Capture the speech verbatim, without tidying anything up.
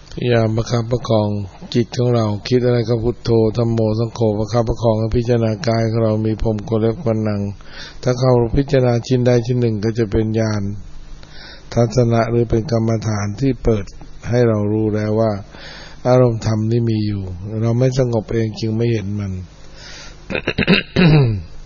พยายามประคับประคองจิตของเราคิดอะไรก็พุทโธธัมโมสังโฆประคับประคองให้พิจารณากายของเรามีผมขนเล็บฟันหนังถ้าเขาพิจารณาชิ้นใดชิ้นหนึ่งก็จะเป็นญาณทัศนะหรือเป็นกรรมฐานที่เปิดให้เรารู้แล้วว่าอารมณ์ธรรมนี่มีอยู่เราไม่สงบเองจึงไม่เห็นมัน